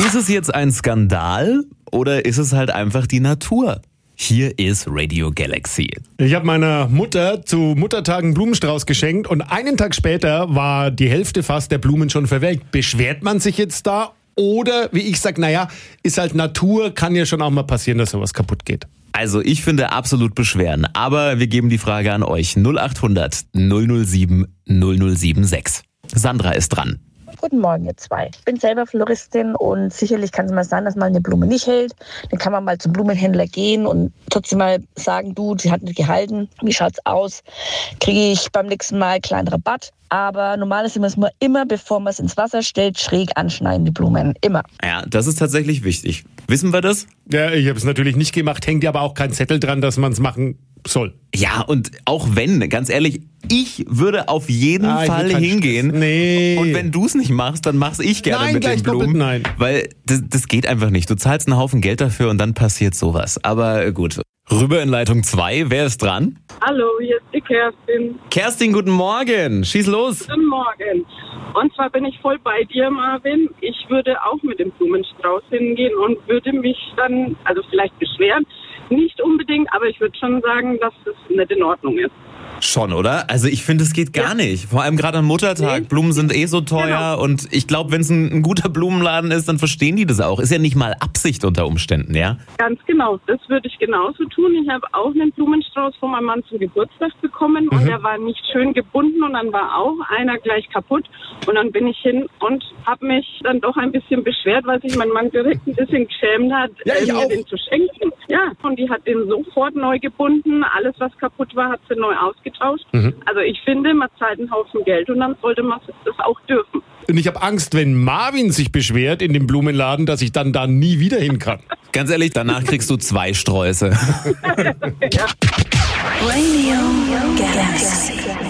Ist es jetzt ein Skandal oder ist es halt einfach die Natur? Hier ist Radio Galaxy. Ich habe meiner Mutter zu Muttertag einen Blumenstrauß geschenkt und einen Tag später war die Hälfte fast der Blumen schon verwelkt. Beschwert man sich jetzt da? Oder, wie ich sage, ist halt Natur, kann ja schon auch mal passieren, dass sowas kaputt geht. Also ich finde absolut beschweren, aber wir geben die Frage an euch. 0800 007 0076. Sandra ist dran. Guten Morgen, ihr zwei. Ich bin selber Floristin und sicherlich kann es mal sein, dass mal eine Blume nicht hält. Dann kann man mal zum Blumenhändler gehen und trotzdem mal sagen, du, sie hat nicht gehalten. Wie schaut's aus? Kriege ich beim nächsten Mal einen kleinen Rabatt? Aber normalerweise muss man immer, bevor man es ins Wasser stellt, schräg anschneiden, die Blumen. Immer. Ja, das ist tatsächlich wichtig. Wissen wir das? Ja, ich habe es natürlich nicht gemacht, hängt ja aber auch kein Zettel dran, dass man es machen soll. Ja, und auch wenn, ganz ehrlich, ich würde auf jeden Fall hingehen. Nee. Und wenn du es nicht machst, dann mach's ich gerne mit den Blumen. Nein. Weil das geht einfach nicht. Du zahlst einen Haufen Geld dafür und dann passiert sowas. Aber gut. Rüber in Leitung 2. Wer ist dran? Hallo, hier ist die Kerstin. Kerstin, guten Morgen. Schieß los. Guten Morgen. Und zwar bin ich voll bei dir, Marvin. Ich würde auch mit dem Blumenstrauß hingehen und würde mich dann, also vielleicht beschweren, nicht unbedingt, aber ich würde schon sagen, dass es nicht in Ordnung ist. Schon, oder? Also ich finde, es geht gar nicht. Vor allem gerade am Muttertag. Nee. Blumen sind so teuer. Genau. Und ich glaube, wenn es ein guter Blumenladen ist, dann verstehen die das auch. Ist ja nicht mal Absicht unter Umständen, ja? Ganz genau, das würde ich genauso tun. Ich habe auch einen Blumenstrauß von meinem Mann zum Geburtstag bekommen und der war nicht schön gebunden und dann war auch einer gleich kaputt. Und dann bin ich hin und habe mich dann doch ein bisschen beschwert, weil sich mein Mann direkt ein bisschen geschämt hat, mir den zu schenken. Ja, und die hat den sofort neu gebunden. Alles, was kaputt war, hat sie neu ausgetauscht. Also ich finde, man zahlt einen Haufen Geld und dann sollte man das auch dürfen. Und ich habe Angst, wenn Marvin sich beschwert in dem Blumenladen, dass ich dann da nie wieder hin kann. Ganz ehrlich, danach kriegst du 2 Sträuße. Ja. Radio Galaxy.